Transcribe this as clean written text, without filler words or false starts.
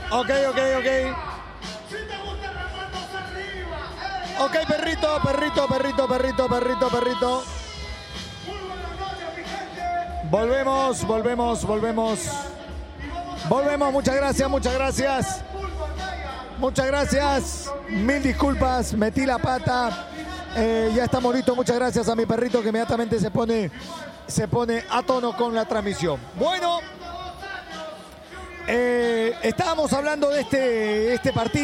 Ok. Ok, perrito. Volvemos, muchas gracias. Mil disculpas, metí la pata. Ya estamos listos, muchas gracias a mi perrito que inmediatamente se pone a tono con la transmisión. Bueno, estábamos hablando de este partido.